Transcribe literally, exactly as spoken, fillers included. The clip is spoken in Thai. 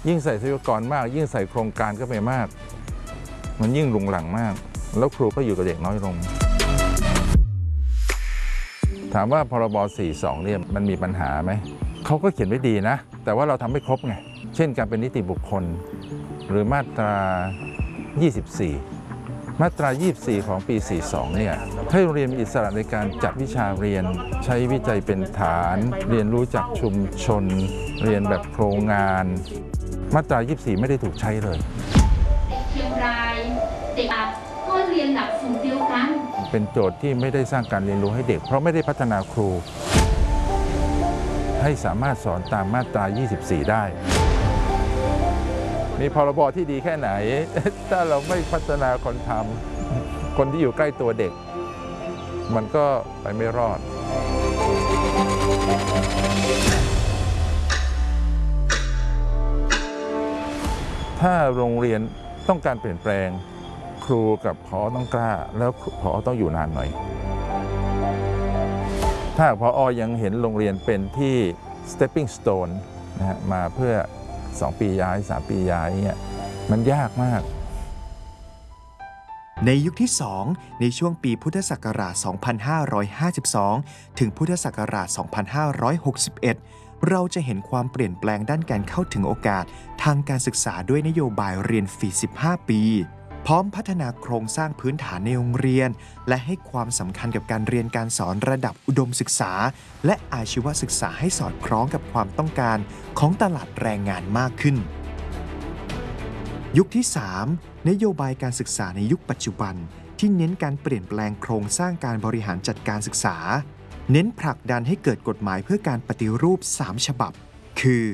ยิ่งใส่ทรัพยากรมากยิ่งใส่โครงการก็ไปมากมันยิ่งลุงหลังมากแล้วครูก็อยู่กับเด็กน้อยลงถามว่าพรบ สี่สิบสอง เนี่ยมันมีปัญหาไหมเขาก็เขียนไว้ดีนะแต่ว่าเราทำไม่ครบไงเช่นการเป็นนิติบุคคลหรือมาตรา ยี่สิบสี่ มาตรา ยี่สิบสี่ ของปี สี่สิบสอง เนี่ยให้โรงเรียนมีอิสระในการจัดวิชาเรียนใช้วิจัยเป็นฐานเรียนรู้จากชุมชนเรียนแบบโครงงานมาตรา ยี่สิบสี่ ไม่ได้ถูกใช้เลยเด็กเชียงรายเด็กก็เรียนหลักสูตรเดียวกันเป็นโจทย์ที่ไม่ได้สร้างการเรียนรู้ให้เด็กเพราะไม่ได้พัฒนาครูให้สามารถสอนตามมาตรา ยี่สิบสี่ ได้มีพรบที่ดีแค่ไหนถ้าเราไม่พัฒนาคนทำคนที่อยู่ใกล้ตัวเด็กมันก็ไปไม่รอดถ้าโรงเรียนต้องการเปลี่ยนแปลงครูกับผอต้องกล้าแล้วผอต้องอยู่นานหน่อยถ้าผอยังเห็นโรงเรียนเป็นที่ stepping stone นะฮะมาเพื่อสองปีย้ายสามปีย้ายเนี่ยมันยากมากในยุคที่สองในช่วงปีพุทธศักราช สองพันห้าร้อยห้าสิบสอง ถึงพุทธศักราช สองพันห้าร้อยหกสิบเอ็ด เราจะเห็นความเปลี่ยนแปลงด้านการเข้าถึงโอกาสทางการศึกษาด้วยนโยบายเรียนฟรี สิบห้า ปีพร้อมพัฒนาโครงสร้างพื้นฐานในโรงเรียนและให้ความสำคัญกับการเรียนการสอนระดับอุดมศึกษาและอาชีวศึกษาให้สอดคล้องกับความต้องการของตลาดแรงงานมากขึ้นยุคที่ สาม นโยบายการศึกษาในยุคปัจจุบันที่เน้นการเปลี่ยนแปลงโครงสร้างการบริหารจัดการศึกษาเน้นผลักดันให้เกิดกฎหมายเพื่อการปฏิรูป สาม ฉบับคือ